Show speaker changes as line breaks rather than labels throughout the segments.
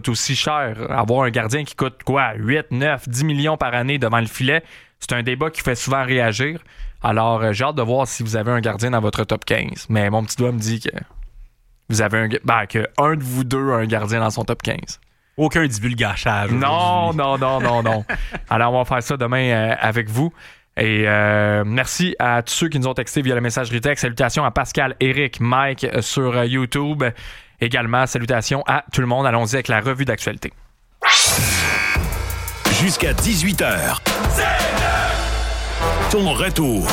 coûte aussi cher. Avoir un gardien qui coûte quoi, 8, 9, 10 millions par année devant le filet, c'est un débat qui fait souvent réagir. Alors, j'ai hâte de voir si vous avez un gardien dans votre top 15. Mais mon petit doigt me dit que vous avez que un de vous deux a un gardien dans son top 15.
Aucun divulgachage.
Non. Alors, on va faire ça demain avec vous. Et merci à tous ceux qui nous ont texté via la messagerie texte. Salutations à Pascal, Eric, Mike sur YouTube. Également, salutations à tout le monde. Allons-y avec la revue d'actualité.
Jusqu'à 18h. Ton retour.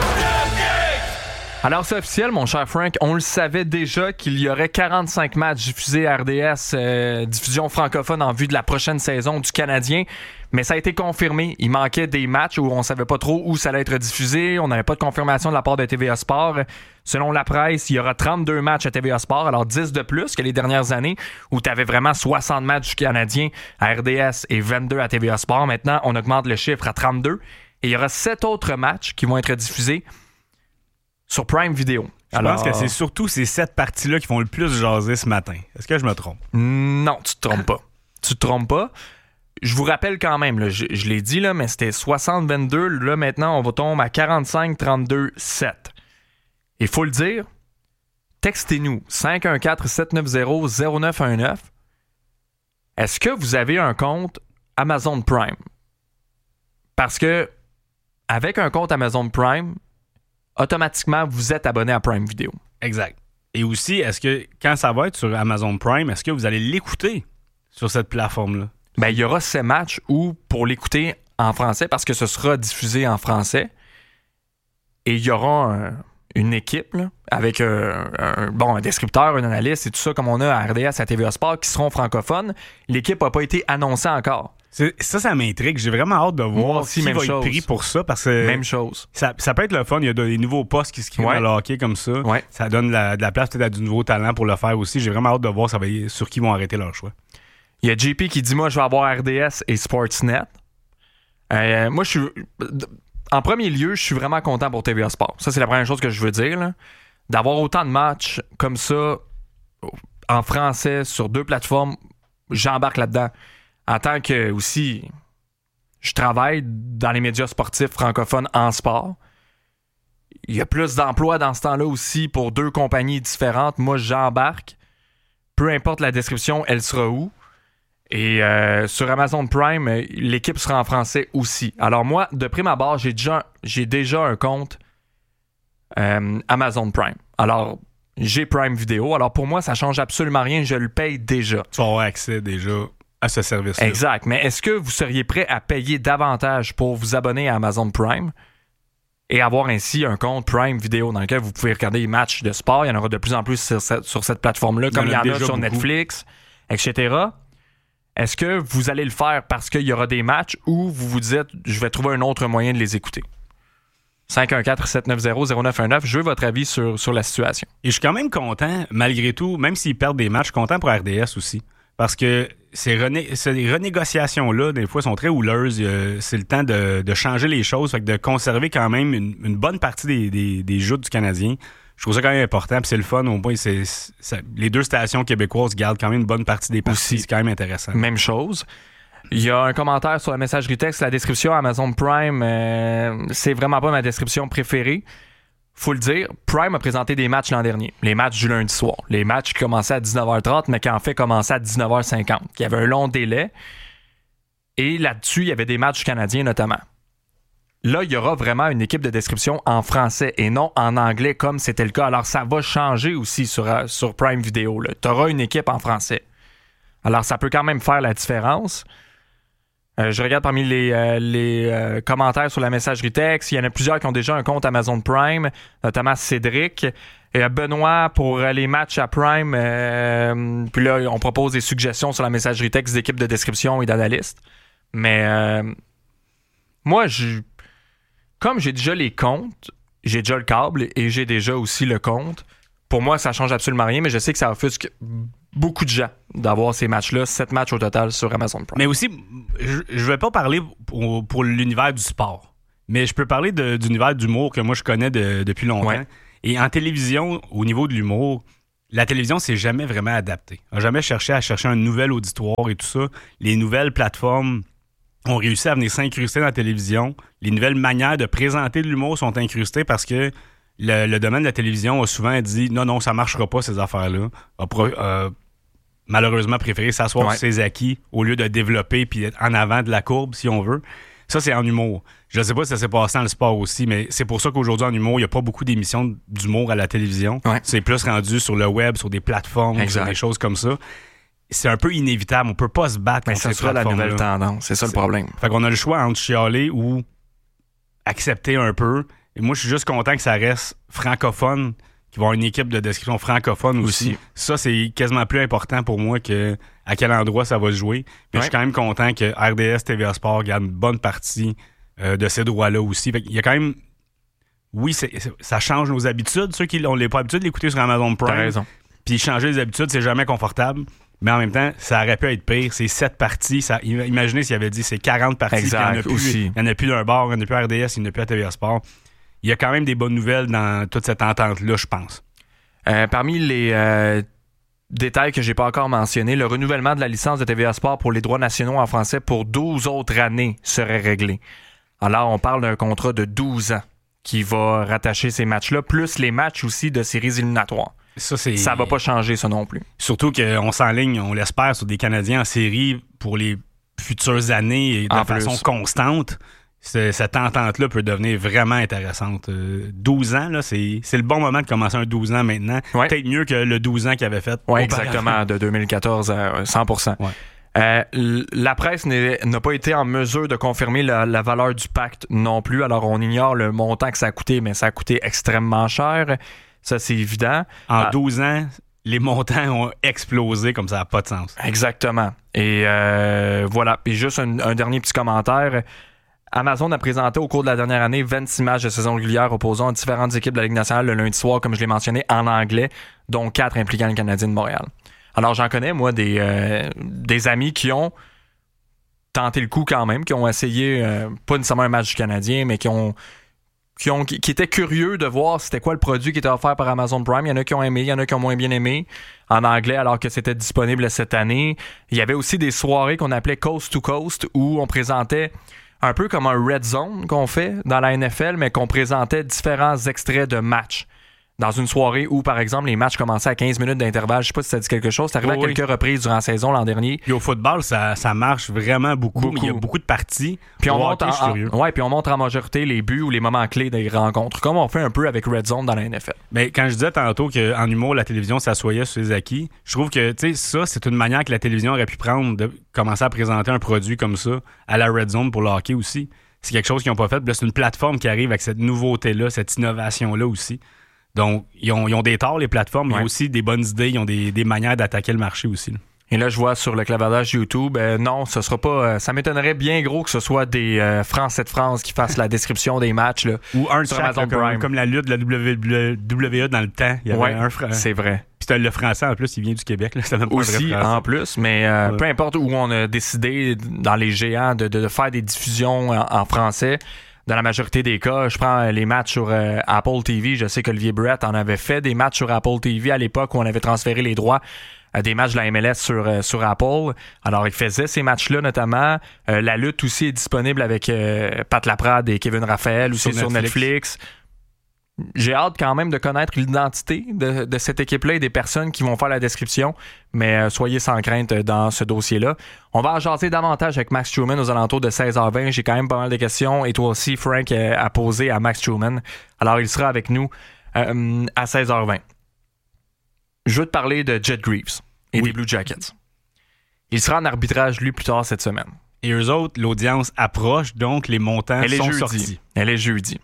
Alors, c'est officiel, mon cher Frank. On le savait déjà qu'il y aurait 45 matchs diffusés à RDS, diffusion francophone en vue de la prochaine saison du Canadien. Mais ça a été confirmé. Il manquait des matchs où on ne savait pas trop où ça allait être diffusé. On n'avait pas de confirmation de la part de TVA Sport. Selon la presse, il y aura 32 matchs à TVA Sport, alors 10 de plus que les dernières années où tu avais vraiment 60 matchs du Canadien à RDS et 22 à TVA Sport. Maintenant, on augmente le chiffre à 32. Et il y aura 7 autres matchs qui vont être diffusés sur Prime Video.
Je pense que c'est surtout ces 7 parties-là qui font le plus jaser ce matin. Est-ce que je me trompe?
Non, tu te trompes pas. Je vous rappelle quand même, là, je l'ai dit, là, mais c'était 60-22. Là, maintenant, on va tomber à 45-32-7. Il faut le dire, textez-nous 514-790-0919. Est-ce que vous avez un compte Amazon Prime? Parce que avec un compte Amazon Prime, automatiquement, vous êtes abonné à Prime Video.
Exact. Et aussi, est-ce que quand ça va être sur Amazon Prime, est-ce que vous allez l'écouter sur cette plateforme-là?
Ben, il y aura ces matchs où, pour l'écouter en français, parce que ce sera diffusé en français, et il y aura une équipe là, avec un descripteur, un analyste et tout ça, comme on a à RDS, à TVA Sport, qui seront francophones. L'équipe n'a pas été annoncée encore.
Ça m'intrigue. J'ai vraiment hâte de voir
aussi,
qui va
chose.
être pris pour ça. Parce que
même chose.
Ça peut être le fun. Il y a des nouveaux postes qui se créent dans le hockey comme ça.
Ouais.
Ça donne de la place peut-être à du nouveau talent pour le faire aussi. J'ai vraiment hâte de voir sur qui vont arrêter leur choix.
Il y a JP qui dit, moi, je vais avoir RDS et Sportsnet. Moi, je suis... En premier lieu, je suis vraiment content pour TVA Sport. Ça, c'est la première chose que je veux dire. Là. D'avoir autant de matchs comme ça en français sur 2 plateformes, j'embarque là-dedans. En tant que, aussi, je travaille dans les médias sportifs francophones en sport. Il y a plus d'emplois dans ce temps-là aussi pour 2 compagnies différentes. Moi, j'embarque. Peu importe la description, elle sera où. Et sur Amazon Prime, l'équipe sera en français aussi. Alors moi, de prime abord, j'ai déjà un compte Amazon Prime. Alors, j'ai Prime Video. Alors pour moi, ça change absolument rien. Je le paye déjà.
Tu vas avoir accès déjà à ce service-là.
Exact. Mais est-ce que vous seriez prêt à payer davantage pour vous abonner à Amazon Prime et avoir ainsi un compte Prime Video dans lequel vous pouvez regarder les matchs de sport? Il y en aura de plus en plus sur cette plateforme-là, comme il y en a sur beaucoup. Netflix, etc. Est-ce que vous allez le faire parce qu'il y aura des matchs ou vous vous dites « je vais trouver un autre moyen de les écouter » 514-790-0919. Je veux votre avis sur la situation.
Et je suis quand même content, malgré tout, même s'ils perdent des matchs, content pour RDS aussi. Parce que ces renégociations-là, des fois, sont très houleuses. C'est le temps de changer les choses, fait que de conserver quand même une bonne partie des joutes du Canadien. Je trouve ça quand même important, puis c'est le fun. Au moins, les 2 stations québécoises gardent quand même une bonne partie des parties. C'est quand même intéressant.
Même chose. Il y a un commentaire sur la messagerie texte. La description Amazon Prime, c'est vraiment pas ma description préférée. Faut le dire, Prime a présenté des matchs l'an dernier. Les matchs du lundi soir. Les matchs qui commençaient à 19h30, mais qui en fait commençaient à 19h50. Il y avait un long délai. Et là-dessus, il y avait des matchs canadiens notamment. Là, il y aura vraiment une équipe de description en français et non en anglais comme c'était le cas. Alors, ça va changer aussi sur Prime Video. Tu auras une équipe en français. Alors, ça peut quand même faire la différence. Je regarde parmi les commentaires sur la messagerie texte. Il y en a plusieurs qui ont déjà un compte Amazon Prime, notamment Cédric. Et Benoît, pour les matchs à Prime, puis là, on propose des suggestions sur la messagerie texte d'équipes de description et d'analystes. Mais moi, comme j'ai déjà les comptes, j'ai déjà le câble et j'ai déjà aussi le compte. Pour moi, ça change absolument rien, mais je sais que ça offusque beaucoup de gens d'avoir ces matchs-là, 7 matchs au total sur Amazon Prime.
Mais aussi, je vais pas parler pour l'univers du sport, mais je peux parler d'univers d'humour que moi je connais depuis longtemps. Ouais. Et en télévision, au niveau de l'humour, la télévision s'est jamais vraiment adaptée. On n'a jamais cherché à chercher un nouvel auditoire et tout ça. Les nouvelles plateformes ont réussi à venir s'incruster dans la télévision. Les nouvelles manières de présenter de l'humour sont incrustées parce que le domaine de la télévision a souvent dit non, ça marchera pas ces affaires-là. Malheureusement préféré s'asseoir sur ses acquis au lieu de développer puis être en avant de la courbe, si on veut. Ça, c'est en humour. Je ne sais pas si ça s'est passé dans le sport aussi, mais c'est pour ça qu'aujourd'hui, en humour, il n'y a pas beaucoup d'émissions d'humour à la télévision. Ouais. C'est plus rendu sur le web, sur des plateformes, sur des choses comme ça. C'est un peu inévitable. On peut pas se battre contre ces plateformes.
Ça sera la nouvelle tendance. C'est ça le problème.
Fait qu'on a le choix entre chialer ou accepter un peu. Et moi, je suis juste content que ça reste francophone, qu'il va y avoir une équipe de description francophone aussi. Ça, c'est quasiment plus important pour moi que à quel endroit ça va se jouer. Mais je suis quand même content que RDS, TVA Sport garde une bonne partie de ces droits-là aussi. Fait qu'il y a quand même... Oui, ça change nos habitudes. Ceux qui n'ont pas l'habitude d'écouter sur Amazon Prime.
T'as raison.
Puis changer les habitudes, c'est jamais confortable. Mais en même temps, ça aurait pu être pire. C'est 7 parties. Imaginez s'il avait dit c'est 40 parties.
Exact,
il n'y en a plus d'un bar, il n'y en a plus à RDS, il n'y en a plus à TVA Sport. Il y a quand même des bonnes nouvelles dans toute cette entente-là, je pense.
Parmi les détails que j'ai pas encore mentionnés, le renouvellement de la licence de TVA Sport pour les droits nationaux en français pour 12 autres années serait réglé. Alors, on parle d'un contrat de 12 ans qui va rattacher ces matchs-là, plus les matchs aussi de séries éliminatoires. Ça va pas changer, ça non plus.
Surtout qu'on s'enligne, on l'espère, sur des Canadiens en série pour les futures années et de façon constante. Cette entente-là peut devenir vraiment intéressante. 12 ans, là, c'est le bon moment de commencer un 12 ans maintenant. Ouais. Peut-être mieux que le 12 ans qu'il avait fait.
Oui, exactement, de 2014 à 100%. Ouais. La presse n'a pas été en mesure de confirmer la valeur du pacte non plus. Alors, on ignore le montant que ça a coûté, mais ça a coûté extrêmement cher. Ça, c'est évident.
En 12 ans, les montants ont explosé comme ça n'a pas de sens.
Exactement. Et voilà. Puis juste un dernier petit commentaire. Amazon a présenté au cours de la dernière année 26 matchs de saison régulière opposant différentes équipes de la Ligue nationale le lundi soir, comme je l'ai mentionné, en anglais, dont 4 impliquant le Canadien de Montréal. Alors, j'en connais, moi, des amis qui ont tenté le coup quand même, qui ont essayé, pas nécessairement un match du Canadien, mais qui étaient curieux de voir c'était quoi le produit qui était offert par Amazon Prime. Il y en a qui ont aimé, il y en a qui ont moins bien aimé en anglais alors que c'était disponible cette année. Il y avait aussi des soirées qu'on appelait Coast to Coast où on présentait un peu comme un Red Zone qu'on fait dans la NFL, mais qu'on présentait différents extraits de matchs. Dans une soirée où, par exemple, les matchs commençaient à 15 minutes d'intervalle. Je sais pas si ça dit quelque chose. C'est arrivé à quelques reprises durant la saison l'an dernier.
Puis au football, ça marche vraiment beaucoup. Mais il y a beaucoup de parties.
Puis on montre en majorité les buts ou les moments clés des rencontres, comme on fait un peu avec Red Zone dans la NFL.
Mais quand je disais tantôt qu'en humour, la télévision s'assoyait sur ses acquis, je trouve que ça, c'est une manière que la télévision aurait pu prendre de commencer à présenter un produit comme ça à la Red Zone pour le hockey aussi. C'est quelque chose qu'ils n'ont pas fait. Puis là, c'est une plateforme qui arrive avec cette nouveauté-là, cette innovation-là aussi. Donc, ils ont des torts, les plateformes, mais ils ont aussi des bonnes idées, ils ont des manières d'attaquer le marché aussi. Là.
Et là, je vois sur le clavardage YouTube, non, ce sera pas... ça m'étonnerait bien gros que ce soit des Français de France qui fassent la description des matchs. Là,
ou un sur Amazon Prime. Comme la lutte de la WWE dans le temps. Il y avait un
c'est vrai.
Puis le français, en plus, il vient du Québec. Là. C'est même pas
aussi,
un vrai
en plus, mais peu importe où on a décidé, dans les géants, de faire des diffusions en français... Dans la majorité des cas, je prends les matchs sur Apple TV. Je sais qu'Olivier Brett en avait fait des matchs sur Apple TV à l'époque où on avait transféré les droits des matchs de la MLS sur Apple. Alors, il faisait ces matchs-là notamment. La lutte aussi est disponible avec Pat Laprade et Kevin Raphaël aussi sur Netflix. J'ai hâte quand même de connaître l'identité de cette équipe-là et des personnes qui vont faire la description, mais soyez sans crainte dans ce dossier-là. On va en jaser davantage avec Max Truman aux alentours de 16h20. J'ai quand même pas mal de questions et toi aussi, Frank, à poser à Max Truman. Alors, il sera avec nous à 16h20. Je veux te parler de Jet Greaves et des Blue Jackets. Il sera en arbitrage, lui, plus tard cette semaine.
Et eux autres, l'audience approche, donc les montants sont sortis.
Elle est jeudi.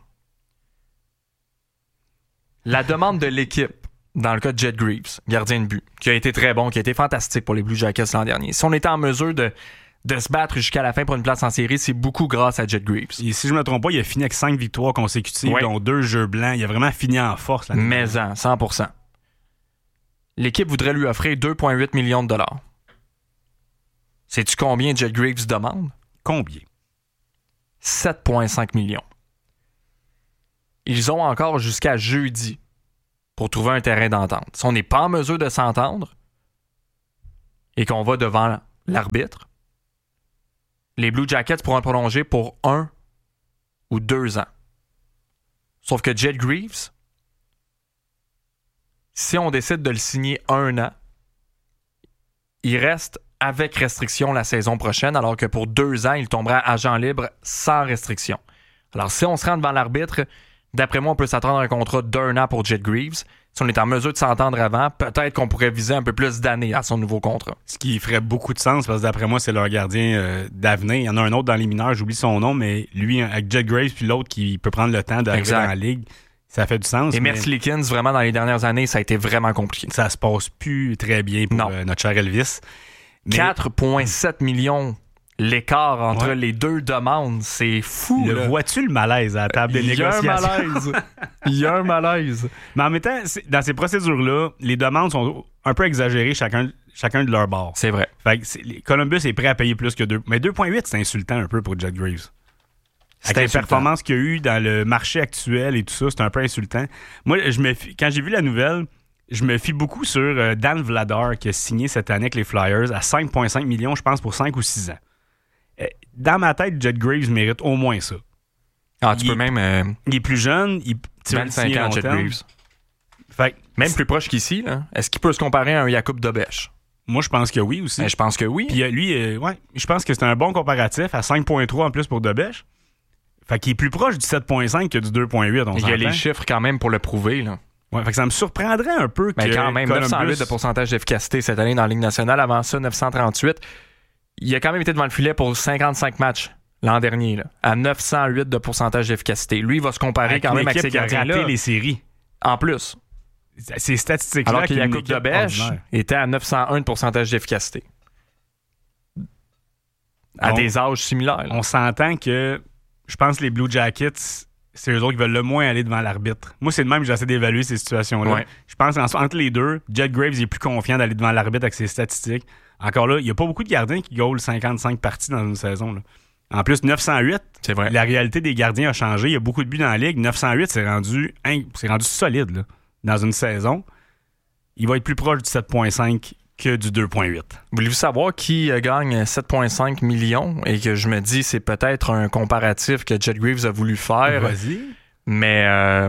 La demande de l'équipe, dans le cas de Jet Greaves, gardien de but, qui a été très bon, qui a été fantastique pour les Blue Jackets l'an dernier. Si on était en mesure de se battre jusqu'à la fin pour une place en série, c'est beaucoup grâce à Jet Greaves.
Et si je ne me trompe pas, il a fini avec 5 victoires consécutives, dont 2 jeux blancs. Il a vraiment fini en force.
Mais en 100%. L'équipe voudrait lui offrir 2,8 millions de dollars. Sais-tu combien Jet Greaves demande?
Combien?
7,5 millions. Ils ont encore jusqu'à jeudi pour trouver un terrain d'entente. Si on n'est pas en mesure de s'entendre et qu'on va devant l'arbitre, les Blue Jackets pourront le prolonger pour 1 ou 2 ans. Sauf que Jed Greaves, si on décide de le signer 1 an, il reste avec restriction la saison prochaine, alors que pour 2 ans, il tombera agent libre sans restriction. Alors, si on se rend devant l'arbitre, d'après moi, on peut s'attendre à un contrat d'1 an pour Jed Greaves. Si on est en mesure de s'entendre avant, peut-être qu'on pourrait viser un peu plus d'années à son nouveau contrat.
Ce qui ferait beaucoup de sens, parce que d'après moi, c'est leur gardien d'avenir. Il y en a un autre dans les mineurs, j'oublie son nom, mais lui, avec Jed Graves, puis l'autre qui peut prendre le temps d'arriver dans la ligue, ça fait du sens.
Et Mercy Likens, vraiment, dans les dernières années, ça a été vraiment compliqué.
Ça se passe plus très bien pour notre cher Elvis.
Mais 4,7 millions l'écart entre les deux demandes, c'est fou.
Vois-tu le malaise à la table de négociation?
Il y a un malaise.
Mais en même temps, dans ces procédures-là, les demandes sont un peu exagérées chacun de leur bord.
C'est vrai.
Fait que Columbus est prêt à payer plus que 2. Mais 2,8, c'est insultant un peu pour Jed Graves. Avec les performances qu'il y a eu dans le marché actuel et tout ça, c'est un peu insultant. Moi, quand j'ai vu la nouvelle, je me fie beaucoup sur Dan Vladar qui a signé cette année avec les Flyers à 5,5 millions, je pense, pour 5 ou 6 ans. Dans ma tête, Jed Graves mérite au moins ça.
Tu peux même...
il est plus jeune, il tire
25 ans, Jed Graves. Même plus proche qu'ici, là. Est-ce qu'il peut se comparer à un Jakub Dobeš?
Moi, je pense que oui aussi.
Je pense que oui.
Puis lui, je pense que c'est un bon comparatif à 5,3 en plus pour Dobeš. Fait qu'il est plus proche du 7,5 que du 2,8.
Il y a les chiffres quand même pour le prouver, là.
Ouais, fait que ça me surprendrait un peu que...
Mais quand même,
Columbus...
908 de pourcentage d'efficacité cette année dans la Ligue nationale. Avant ça, 938. Il a quand même été devant le filet pour 55 matchs l'an dernier, là, à 908 de pourcentage d'efficacité. Lui, il va se comparer quand même avec ces gardiens-là.
Raté les séries.
En plus.
Ces statistiques-là...
Alors que Jakub Dobeš était à 901 de pourcentage d'efficacité. À des âges similaires.
On s'entend que... Je pense que les Blue Jackets, c'est eux autres qui veulent le moins aller devant l'arbitre. Moi, c'est de même que j'essaie d'évaluer ces situations-là. Ouais. Je pense qu'entre les deux, Jed Graves est plus confiant d'aller devant l'arbitre avec ses statistiques. Encore là, il n'y a pas beaucoup de gardiens qui goalent 55 parties dans une saison. Là. En plus, 908,
c'est vrai.
La réalité des gardiens a changé. Il y a beaucoup de buts dans la ligue. 908, c'est rendu solide là, dans une saison. Il va être plus proche du 7,5 que du 2,8.
Voulez-vous savoir qui gagne 7,5 millions et que je me dis c'est peut-être un comparatif que Jed Graves a voulu faire.
Vas-y.
Mais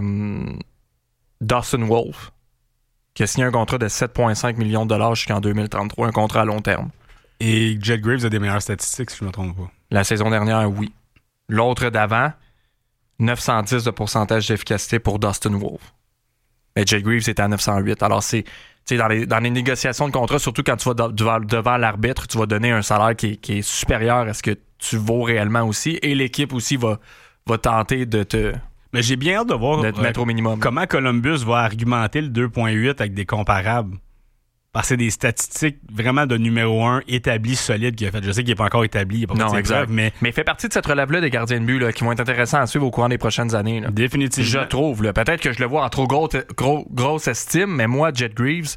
Dustin Wolf, qui a signé un contrat de 7,5 millions de dollars jusqu'en 2033, un contrat à long terme.
Et Jed Graves a des meilleures statistiques, si je ne me trompe pas.
La saison dernière, oui. L'autre d'avant, 910 de pourcentage d'efficacité pour Dustin Wolf. Mais Jed Graves était à 908. Alors, c'est dans les négociations de contrat, surtout quand tu vas devant l'arbitre, tu vas donner un salaire qui est supérieur à ce que tu vaux réellement aussi. Et l'équipe aussi va tenter de te...
Mais j'ai bien hâte de voir
te mettre au minimum.
Comment Columbus va argumenter le 2,8 avec des comparables. Parce que c'est des statistiques vraiment de numéro 1 établi, solide qu'il a fait. Je sais qu'il n'est pas encore établi, il n'est pas
non, exact.
Mais
il fait partie de cette relève-là des gardiens de but là, qui vont être intéressants à suivre au courant des prochaines années. Là.
Définitivement.
Je trouve. Là. Peut-être que je le vois en trop grosse estime, mais moi, Jed Graves,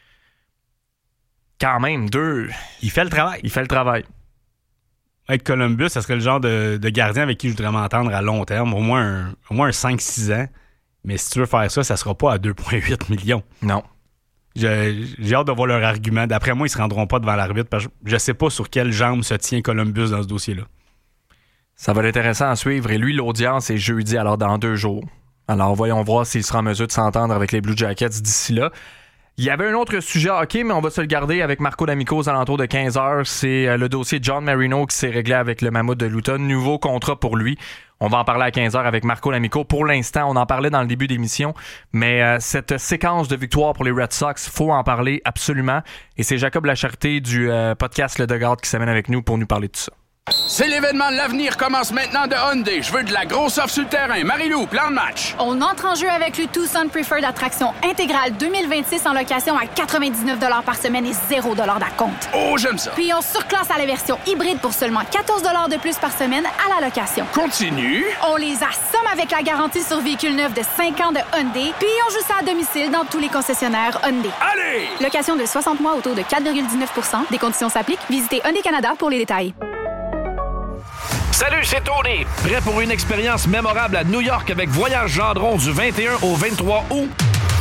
quand même,
il fait le travail.
Il fait le travail.
Être Columbus, ça serait le genre de gardien avec qui je voudrais m'entendre à long terme, au moins un 5-6 ans. Mais si tu veux faire ça, ça sera pas à 2,8 millions.
Non.
J'ai hâte de voir leur argument. D'après moi, ils se rendront pas devant l'arbitre parce que je sais pas sur quelle jambe se tient Columbus dans ce dossier-là.
Ça va être intéressant à suivre. Et lui, l'audience est jeudi, alors dans 2 jours. Alors, voyons voir s'il sera en mesure de s'entendre avec les Blue Jackets d'ici là. Il y avait un autre sujet hockey, mais on va se le garder avec Marco D'Amico aux alentours de 15h. C'est le dossier John Marino qui s'est réglé avec le Mammouth de Luton. Nouveau contrat pour lui. On va en parler à 15h avec Marco D'Amico. Pour l'instant, on en parlait dans le début d'émission, mais cette séquence de victoire pour les Red Sox, faut en parler absolument. Et c'est Jacob Lacharité du podcast Le Dugout qui s'amène avec nous pour nous parler de ça.
C'est l'événement de l'avenir commence maintenant de Hyundai. Je veux de la grosse offre sur le terrain. Marie-Lou, plan de match.
On entre en jeu avec le Tucson Preferred Attraction intégrale 2026 en location à 99$ par semaine et 0$ d'acompte.
Oh, j'aime ça.
Puis on surclasse à la version hybride pour seulement 14$ de plus par semaine à la location.
Continue.
On les assomme avec la garantie sur véhicule neuf de 5 ans de Hyundai. Puis on joue ça à domicile dans tous les concessionnaires Hyundai.
Allez!
Location de 60 mois au taux de 4,19%. Des conditions s'appliquent. Visitez Hyundai Canada pour les détails.
Salut, c'est Tony. Prêt pour une expérience mémorable à New York avec Voyage Gendron du 21 au 23 août?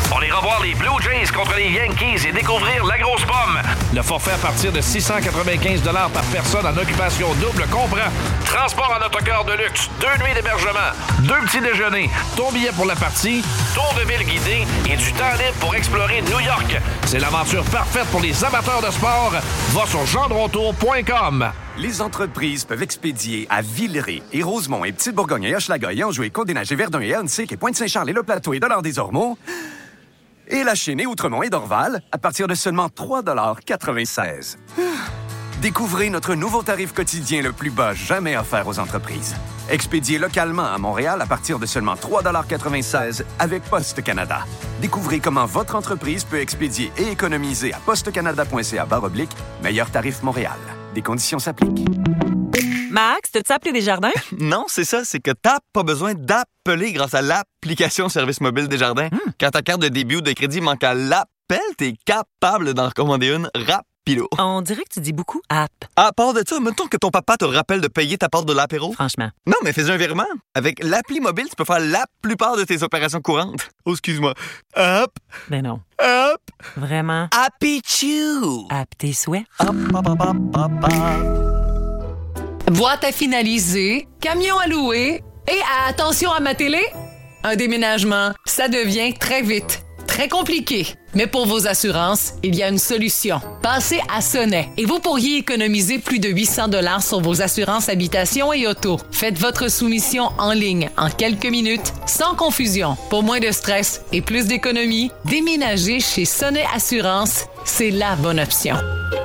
On ira voir les Blue Jays contre les Yankees et découvrir la grosse pomme. Le forfait à partir de 695 $ par personne en occupation double comprend transport en autocar de luxe, 2 nuits d'hébergement, 2 petits déjeuners, ton billet pour la partie, tour de ville guidé et du temps libre pour explorer New York. C'est l'aventure parfaite pour les amateurs de sport. Va sur gendrontour.com.
Les entreprises peuvent expédier à Villeray et Rosemont et Petite-Bourgogne et Hochelaga et Anjou et Côte-des-Neiges et Verdun et Ahuntsic et Pointe-Saint-Charles et Le Plateau et Dollard-des-Ormeaux et La Chênaie, Outremont et Dorval à partir de seulement 3,96 $. Découvrez notre nouveau tarif quotidien le plus bas jamais offert aux entreprises. Expédié localement à Montréal à partir de seulement 3,96 $ avec Poste Canada. Découvrez comment votre entreprise peut expédier et économiser à postecanada.ca/meilleur tarif Montréal. Des conditions s'appliquent.
Max, t'as-tu appelé Desjardins?
Non, c'est ça, c'est que t'as pas besoin d'appeler grâce à l'application Service mobile Desjardins. Quand ta carte de débit ou de crédit manque à l'appel, t'es capable d'en recommander une rapido.
On dirait que tu dis beaucoup app.
À part de ça, mettons que ton papa te rappelle de payer ta part de l'apéro.
Franchement.
Non, mais fais un virement. Avec l'appli mobile, tu peux faire la plupart de tes opérations courantes. Oh, excuse-moi. Hop.
Ben non.
Hop.
Vraiment.
Happy Chew.
App tes souhaits.
Hop, hop, hop, hop, hop, hop.
Boîte à finaliser, camion à louer et attention à ma télé, un déménagement, ça devient très vite, très compliqué. Mais pour vos assurances, il y a une solution. Passez à Sonnet et vous pourriez économiser plus de 800 $ sur vos assurances habitation et auto. Faites votre soumission en ligne en quelques minutes, sans confusion. Pour moins de stress et plus d'économie, déménager chez Sonnet Assurance, c'est la bonne option.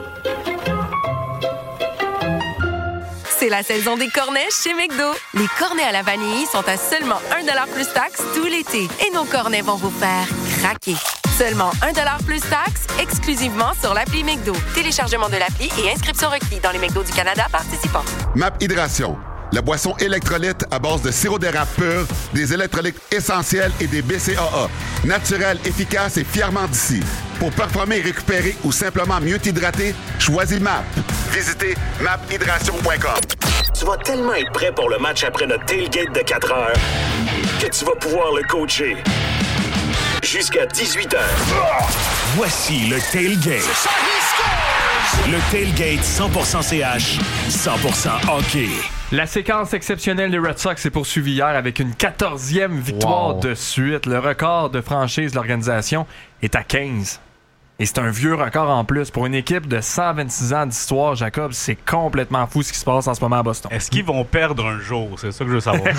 C'est la saison des cornets chez McDo. Les cornets à la vanille sont à seulement 1 $ plus taxe tout l'été. Et nos cornets vont vous faire craquer. Seulement 1 $ plus taxe, exclusivement sur l'appli McDo. Téléchargement de l'appli et inscription requis dans les McDo du Canada participants.
MAP Hydration, la boisson électrolyte à base de sirop d'érable pur, des électrolytes essentiels et des BCAA. Naturel, efficace et fièrement d'ici. Pour performer et récupérer ou simplement mieux t'hydrater, choisis MAP. Visitez maphydration.com.
Tu vas tellement être prêt pour le match après notre tailgate de 4 heures que tu vas pouvoir le coacher jusqu'à 18 heures. Voici le tailgate. Le tailgate 100% CH, 100% hockey.
La séquence exceptionnelle des Red Sox s'est poursuivie hier avec une 14e victoire de suite. Le record de franchise de l'organisation est à 15. Et c'est un vieux record en plus. Pour une équipe de 126 ans d'histoire, Jacob, c'est complètement fou ce qui se passe en ce moment à Boston.
Est-ce qu'ils vont perdre un jour? C'est ça que je veux savoir.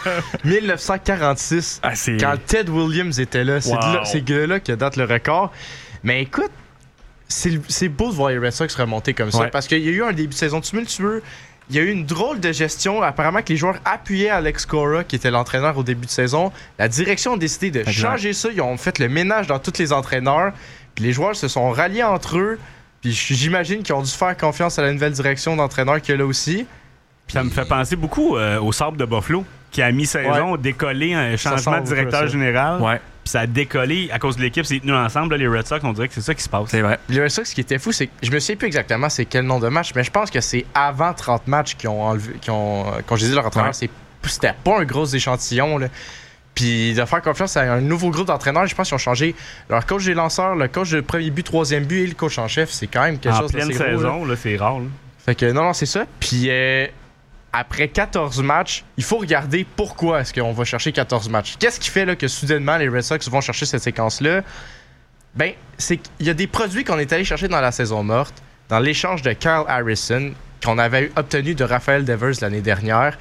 1946, quand Ted Williams était là, c'est ces gars-là qui datent le record. Mais écoute, c'est beau de voir les Red Sox remonter comme ça, parce qu'il y a eu un début de saison tumultueux. Il y a eu une drôle de gestion. Apparemment que les joueurs appuyaient Alex Cora, qui était l'entraîneur au début de saison. La direction a décidé de changer ça. Ils ont fait le ménage dans tous les entraîneurs. Puis les joueurs se sont ralliés entre eux. Puis j'imagine qu'ils ont dû faire confiance à la nouvelle direction d'entraîneur qu'il y a là aussi.
Puis ça me fait penser beaucoup au Sabre de Buffalo, qui a mi-saison décollé un changement de directeur général. Puis ça a décollé à cause de l'équipe, c'est tenu ensemble. Là, les Red Sox, on dirait que c'est ça qui se passe.
C'est vrai.
Les Red Sox, ce qui était fou, c'est que je me souviens plus exactement c'est quel nombre de matchs, mais je pense que c'est avant 30 matchs qu'ils ont congédié leur entraîneur. C'était pas un gros échantillon, là. Puis de faire confiance à un nouveau groupe d'entraîneurs, je pense qu'ils ont changé leur coach des lanceurs, le coach de premier but, troisième but et le coach en chef. C'est quand même quelque chose d'assez gros.
En pleine saison, là, c'est rare. Là.
Fait que non, c'est ça. Puis après 14 matchs, il faut regarder pourquoi est-ce qu'on va chercher 14 matchs. Qu'est-ce qui fait là, que soudainement les Red Sox vont chercher cette séquence-là? Ben, c'est qu'il y a des produits qu'on est allé chercher dans la saison morte, dans l'échange de Kyle Harrison, qu'on avait obtenu de Rafael Devers l'année dernière,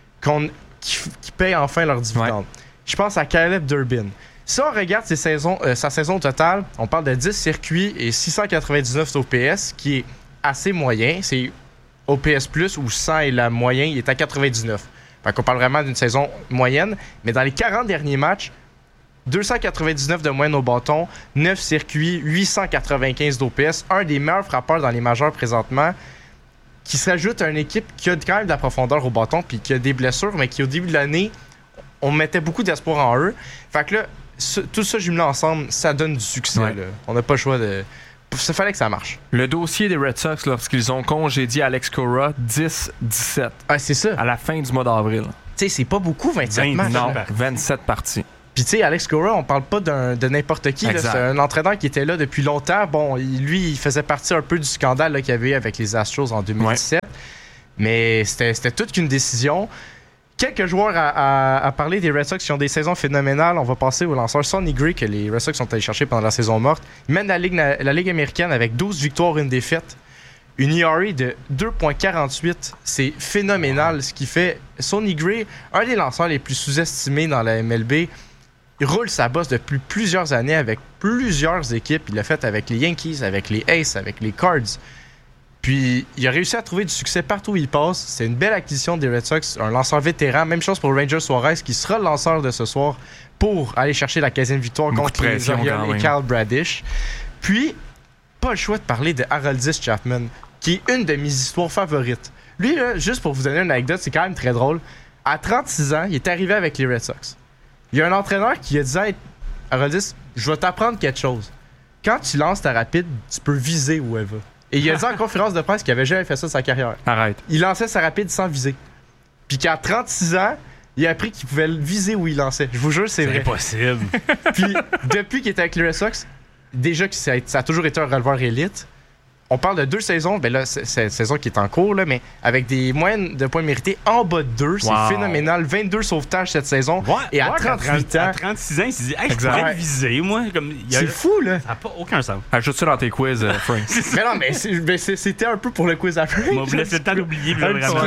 qui payent enfin leurs dividendes. Je pense à Caleb Durbin. Si on regarde sa saison totale, on parle de 10 circuits et 699 OPS, qui est assez moyen. C'est OPS+, où 100 est la moyenne, il est à 99. Fait qu'on parle vraiment d'une saison moyenne. Mais dans les 40 derniers matchs, 299 de moyenne au bâton, 9 circuits, 895 d'OPS, un des meilleurs frappeurs dans les majeurs présentement, qui se rajoute à une équipe qui a quand même de la profondeur au bâton puis qui a des blessures, mais qui au début de l'année, on mettait beaucoup d'espoir en eux. Fait que là, tout ça jumelé ensemble, ça donne du succès. Là. On n'a pas le choix de... Ça fallait que ça marche.
Le dossier des Red Sox, lorsqu'ils ont congédié Alex Cora, 10-17.
Ah, c'est ça.
À la fin du mois d'avril.
Tu sais, c'est pas beaucoup, 27 matchs.
Non, 27 parties.
Puis tu sais, Alex Cora, on parle pas de n'importe qui. Là. C'est un entraîneur qui était là depuis longtemps. Bon, il faisait partie un peu du scandale là, qu'il y avait eu avec les Astros en 2017. Ouais. Mais c'était toute qu'une décision. Quelques joueurs à parler des Red Sox qui ont des saisons phénoménales. On va passer au lanceur Sonny Gray que les Red Sox sont allés chercher pendant la saison morte. Il mène la Ligue américaine avec 12 victoires, 1 défaite. Une ERA de 2.48. C'est phénoménal ce qu'il fait. Sonny Gray, un des lanceurs les plus sous-estimés dans la MLB, il roule sa bosse depuis plusieurs années avec plusieurs équipes. Il l'a fait avec les Yankees, avec les Aces, avec les Cards. Puis, il a réussi à trouver du succès partout où il passe. C'est une belle acquisition des Red Sox, un lanceur vétéran. Même chose pour Ranger Suarez, qui sera le lanceur de ce soir pour aller chercher la 15e victoire contre les Orioles et Kyle Bradish. Puis, pas le choix de parler de Aroldis Chapman, qui est une de mes histoires favorites. Lui, là, juste pour vous donner une anecdote, c'est quand même très drôle. À 36 ans, il est arrivé avec les Red Sox. Il y a un entraîneur qui a dit hey, Aroldis, je vais t'apprendre quelque chose. Quand tu lances ta rapide, tu peux viser où elle va. Et il a dit en conférence de presse qu'il avait jamais fait ça de sa carrière.
Arrête.
Il lançait sa rapide sans viser. Puis qu'à 36 ans, il a appris qu'il pouvait viser où il lançait. Je vous jure, c'est vrai.
C'est impossible.
Puis depuis qu'il était avec les Red Sox, déjà que ça a toujours été un releveur élite. On parle de 2 saisons, ben là, c'est la saison qui est en cours, là, mais avec des moyennes de points mérités en bas de 2, c'est phénoménal. 22 sauvetages cette saison. Ouais, et à 38 ans.
À 36 ans, il s'est dit, hey, je pourrais le viser, moi.
C'est fou, là.
Ça n'a pas aucun sens.
Ajoute ça dans tes quiz, Frank.
Mais non, mais c'était un peu pour le quiz à Frank.
On vous laisse le temps d'oublier, vraiment.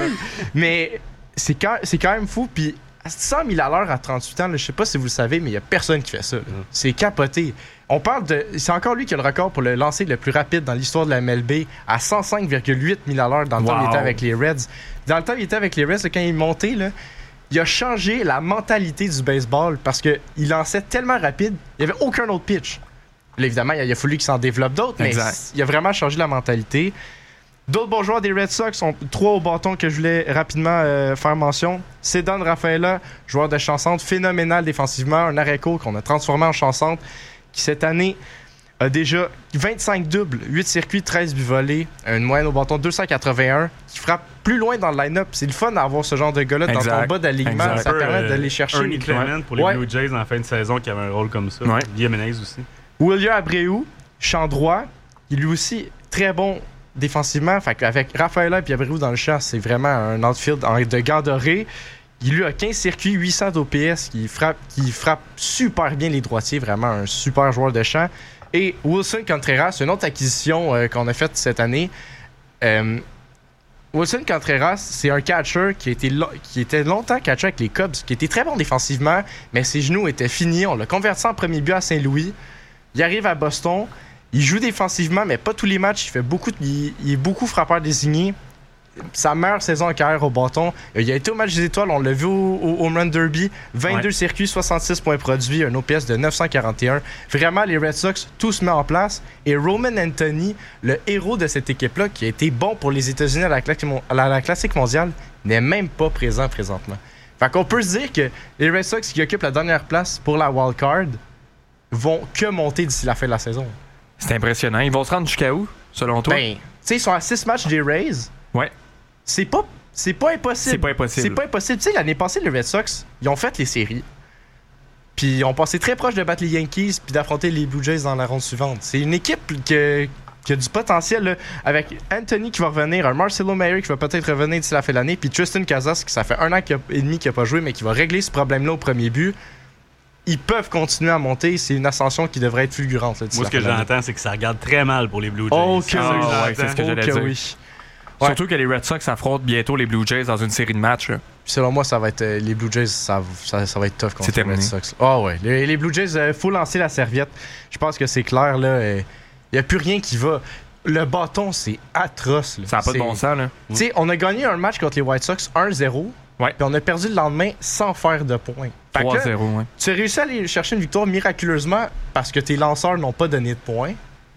Mais c'est quand même fou, puis 100 000 à l'heure à 38 ans, là, je sais pas si vous le savez, mais il y a personne qui fait ça. C'est capoté. On parle de... C'est encore lui qui a le record pour le lancer le plus rapide dans l'histoire de la MLB à 105,8 000 à l'heure dans le temps où il était avec les Reds. Dans le temps où il était avec les Reds, quand il est monté, là, il a changé la mentalité du baseball parce qu'il lançait tellement rapide, il n'y avait aucun autre pitch. Là, évidemment, il a fallu qu'il s'en développe d'autres, mais il a vraiment changé la mentalité. D'autres bons joueurs des Red Sox sont 3 au bâton que je voulais rapidement faire mention. Ceddanne Rafaela, joueur de chanceante, phénoménal défensivement, un arrêt-court qu'on a transformé en chanceante, qui cette année a déjà 25 doubles, 8 circuits, 13 buts volés, une moyenne au bâton 281, qui frappe plus loin dans le line-up. C'est le fun d'avoir ce genre de gars-là dans ton bas d'alignement. Ça permet d'aller chercher.
Ernie Clement pour les Blue Jays en fin de saison qui avait un rôle comme ça. Jimenez aussi.
William Abreu, champ droit, il est lui aussi très bon défensivement. Fait avec Rafaela et Abreu dans le champ, c'est vraiment un outfield de gants dorés. Il lui a 15 circuits, 800 d'OPS, qui frappe super bien les droitiers, vraiment un super joueur de champ. Et Wilson Contreras, une autre acquisition qu'on a faite cette année. Wilson Contreras, c'est un catcher qui était longtemps catcher avec les Cubs, qui était très bon défensivement, mais ses genoux étaient finis. On l'a converti en premier but à Saint-Louis. Il arrive à Boston. Il joue défensivement, mais pas tous les matchs. Il est beaucoup frappeur désigné. Sa meilleure saison en carrière au bâton. Il a été au match des étoiles, on l'a vu au Home Run Derby. 22 circuits, 66 points produits, un OPS de 941. Vraiment, les Red Sox, tout se met en place. Et Roman Anthony, le héros de cette équipe-là, qui a été bon pour les États-Unis à la Classique mondiale, n'est même pas présent présentement. Fait qu'on peut se dire que les Red Sox qui occupent la dernière place pour la wild card vont que monter d'ici la fin de la saison.
C'est impressionnant. Ils vont se rendre jusqu'à où, selon toi?
Ben, tu sais, ils sont à 6 matchs des Rays.
Ouais.
C'est pas impossible.
C'est pas impossible.
C'est pas impossible. Tu sais, l'année passée, les Red Sox, ils ont fait les séries. Puis ils ont passé très proche de battre les Yankees puis d'affronter les Blue Jays dans la ronde suivante. C'est une équipe qui a du potentiel, là, avec Anthony qui va revenir, un Marcelo Mayer qui va peut-être revenir d'ici la fin de l'année, puis Tristan Casas qui ça fait 1 an et demi qu'il n'a pas joué, mais qui va régler ce problème-là au premier but. Ils peuvent continuer à monter. C'est une ascension qui devrait être fulgurante. Là,
moi, ce que j'entends, c'est que ça regarde très mal pour les Blue Jays.
C'est ce que j'allais dire. Oui. Ouais. Surtout que les Red Sox affrontent bientôt les Blue Jays dans une série de matchs.
Selon moi, ça va être les Blue Jays, ça va être tough contre
les Red
Sox. Ouais. Les Blue Jays, il faut lancer la serviette. Je pense que c'est clair. Il n'y a plus rien qui va. Le bâton, c'est atroce. Là.
Ça n'a pas de bon sens.
Tu sais, on a gagné un match contre les White Sox 1-0.
Ouais.
Puis on a perdu le lendemain sans faire de points.
3-0, ouais.
Tu as réussi à aller chercher une victoire miraculeusement parce que tes lanceurs n'ont pas donné de points.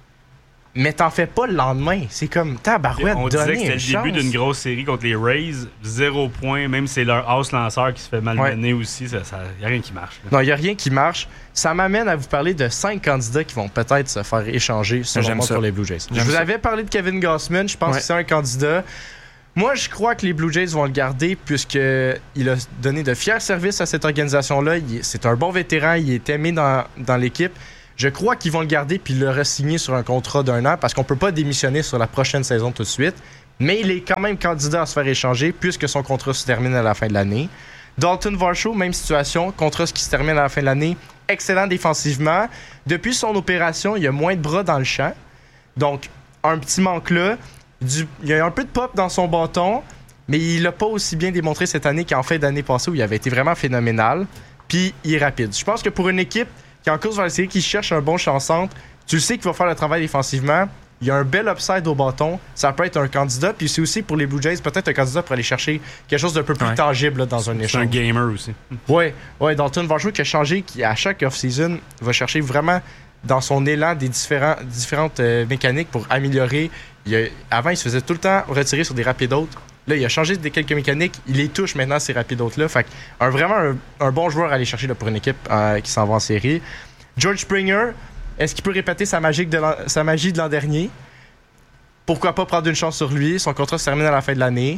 Mais t'en fais pas le lendemain. C'est comme tabarouette.
On disait que c'était le début d'une grosse série contre les Rays. 0 points. Même si c'est leur house lanceur qui se fait malmener aussi. Il n'y a rien qui marche. Là.
Non, il n'y a rien qui marche. Ça m'amène à vous parler de 5 candidats qui vont peut-être se faire échanger selon moi pour les Blue Jays. Je vous avais parlé de Kevin Gausman. Je pense que c'est un candidat. Moi, je crois que les Blue Jays vont le garder puisqu'il a donné de fiers services à cette organisation-là. C'est un bon vétéran, il est aimé dans l'équipe. Je crois qu'ils vont le garder puis le re-signer sur un contrat d'1 an parce qu'on peut pas démissionner sur la prochaine saison tout de suite. Mais il est quand même candidat à se faire échanger puisque son contrat se termine à la fin de l'année. Dalton Varsho, même situation, contrat qui se termine à la fin de l'année. Excellent défensivement. Depuis son opération, il y a moins de bras dans le champ. Donc, un petit manque là. Il y a un peu de pop dans son bâton, mais il l'a pas aussi bien démontré cette année qu'en fin d'année passée où il avait été vraiment phénoménal. Puis, il est rapide. Je pense que pour une équipe qui est en course vers la série, qui cherche un bon champ-centre, tu le sais qu'il va faire le travail défensivement. Il y a un bel upside au bâton. Ça peut être un candidat. Puis c'est aussi pour les Blue Jays, peut-être un candidat pour aller chercher quelque chose d'un peu plus tangible là, dans un échange.
C'est un gamer aussi.
Ouais, Dalton Varsho qui a changé, qui à chaque off-season va chercher vraiment dans son élan des différentes mécaniques pour améliorer. Avant, il se faisait tout le temps retirer sur des rapidotes. Là, il a changé quelques mécaniques. Il les touche maintenant, ces rapidotes-là. Fait vraiment un bon joueur à aller chercher là, pour une équipe qui s'en va en série. George Springer, est-ce qu'il peut répéter sa magie de l'an dernier? Pourquoi pas prendre une chance sur lui? Son contrat se termine à la fin de l'année.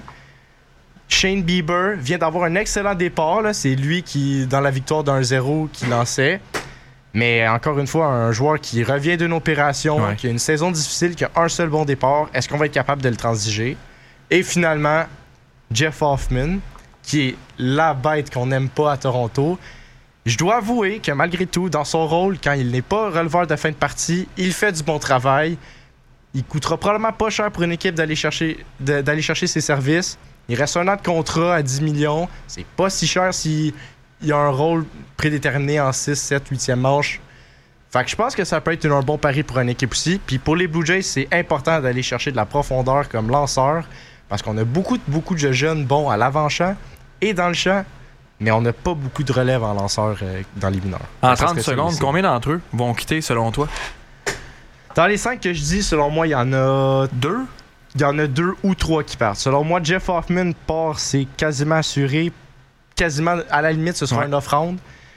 Shane Bieber vient d'avoir un excellent départ. Là. C'est lui qui, dans la victoire d'1-0, qui lançait. Mais encore une fois, un joueur qui revient d'une opération, qui a une saison difficile, qui a un seul bon départ. Est-ce qu'on va être capable de le transiger? Et finalement, Jeff Hoffman, qui est la bête qu'on n'aime pas à Toronto. Je dois avouer que malgré tout, dans son rôle, quand il n'est pas releveur de fin de partie, il fait du bon travail. Il coûtera probablement pas cher pour une équipe d'aller chercher ses services. Il reste un an de contrat à 10 millions. C'est pas si cher s'il y a un rôle prédéterminé en 6, 7, 8e manche. Fait que je pense que ça peut être un bon pari pour une équipe aussi. Puis pour les Blue Jays, c'est important d'aller chercher de la profondeur comme lanceur parce qu'on a beaucoup de jeunes bons à l'avant-champ et dans le champ. Mais on n'a pas beaucoup de relève en lanceur dans les mineurs.
En 30 secondes, combien d'entre eux vont quitter selon toi?
Dans les 5 que je dis, selon moi, il y en a 2. Il y en a 2 ou 3 qui partent. Selon moi, Jeff Hoffman part, c'est quasiment assuré. Quasiment, à la limite, ce sera un off-round.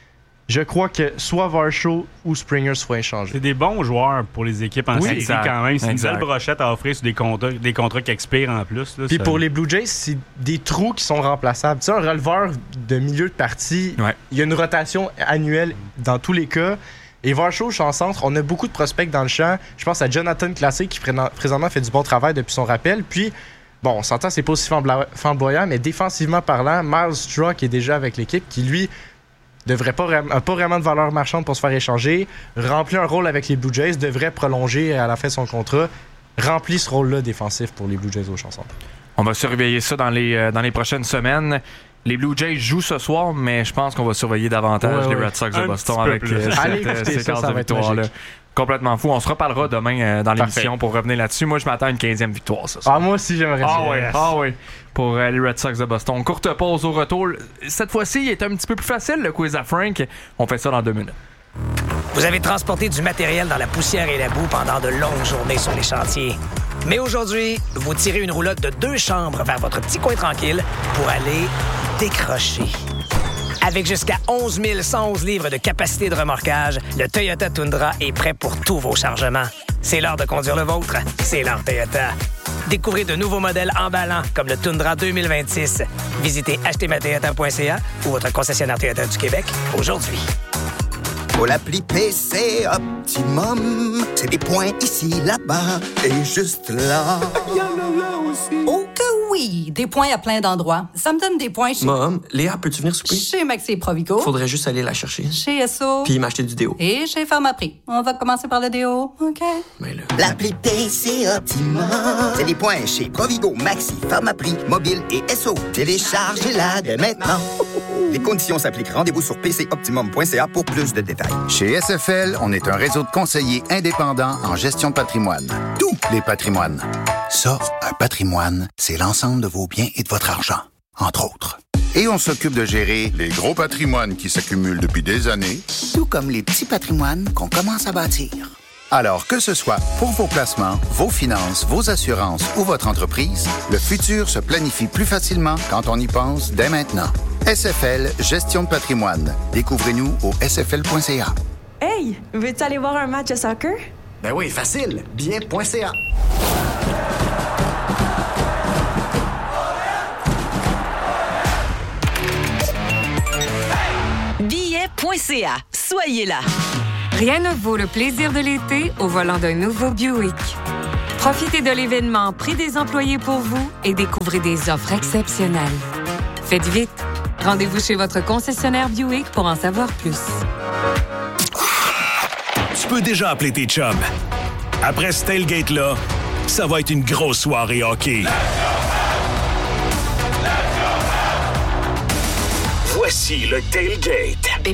Je crois que soit Varsho ou Springer soient échangés.
C'est des bons joueurs pour les équipes en série quand même. C'est une belle brochette à offrir sur des contrats qui expirent en plus.
Puis pour les Blue Jays, c'est des trous qui sont remplaçables. Tu sais, un releveur de milieu de partie, il y a une rotation annuelle dans tous les cas. Et Varsho, champ centre, on a beaucoup de prospects dans le champ. Je pense à Jonathan Classic qui présentement fait du bon travail depuis son rappel. Puis, bon, on s'entend, c'est pas aussi flamboyant, mais défensivement parlant, Miles Straw qui est déjà avec l'équipe, qui lui n'a pas vraiment de valeur marchande pour se faire échanger, remplit un rôle avec les Blue Jays, devrait prolonger à la fin de son contrat, remplit ce rôle-là défensif pour les Blue Jays au champ centre.
On va surveiller ça dans les prochaines semaines. Les Blue Jays jouent ce soir, mais je pense qu'on va surveiller davantage les Red Sox de Boston avec cette séquence de victoire-là. Complètement fou. On se reparlera demain dans l'émission pour revenir là-dessus. Moi, je m'attends à une 15e victoire. Ça.
Moi aussi, j'aimerais ça.
Ah oui. Pour les Red Sox de Boston. Courte pause au retour. Cette fois-ci, il est un petit peu plus facile, le quiz à Frank. On fait ça dans 2 minutes.
Vous avez transporté du matériel dans la poussière et la boue pendant de longues journées sur les chantiers. Mais aujourd'hui, vous tirez une roulotte de 2 chambres vers votre petit coin tranquille pour aller décrocher. Avec jusqu'à 11 111 livres de capacité de remorquage, le Toyota Tundra est prêt pour tous vos chargements. C'est l'heure de conduire le vôtre. C'est l'heure Toyota. Découvrez de nouveaux modèles emballants comme le Tundra 2026. Visitez achetezmatoyota.ca ou votre concessionnaire Toyota du Québec aujourd'hui.
Pour l'appli PC Optimum, c'est des points ici, là-bas et juste là. Il y en a là aussi.
Oh que oui! Des points à plein d'endroits. Ça me donne des points chez...
Mom, Léa, peux-tu venir souper?
Chez Maxi et Provigo.
Faudrait juste aller la chercher.
Chez Esso.
Puis m'acheter du déo.
Et chez Pharmaprix. On va commencer par le déo, OK?
Mais là...
L'appli PC Optimum, c'est des points chez Provigo, Maxi, Pharmaprix, Mobile et Esso. Téléchargez-la dès maintenant. Les conditions s'appliquent. Rendez-vous sur pcoptimum.ca pour plus de détails.
Chez SFL, on est un réseau de conseillers indépendants en gestion de patrimoine. Tous les patrimoines. Ça, un patrimoine, c'est l'ensemble de vos biens et de votre argent, entre autres. Et on s'occupe de gérer les gros patrimoines qui s'accumulent depuis des années, tout comme les petits patrimoines qu'on commence à bâtir. Alors, que ce soit pour vos placements, vos finances, vos assurances ou votre entreprise, le futur se planifie plus facilement quand on y pense dès maintenant. SFL, gestion de patrimoine. Découvrez-nous au sfl.ca.
Hey, veux-tu aller voir un match de soccer?
Ben oui, facile. Bien.ca.
Buick.ca. Soyez là.
Rien ne vaut le plaisir de l'été au volant d'un nouveau Buick. Profitez de l'événement Prix des employés pour vous et découvrez des offres exceptionnelles. Faites vite. Rendez-vous chez votre concessionnaire Buick pour en savoir plus.
Tu peux déjà appeler tes chums. Après ce tailgate-là, ça va être une grosse soirée hockey. Voici le tailgate.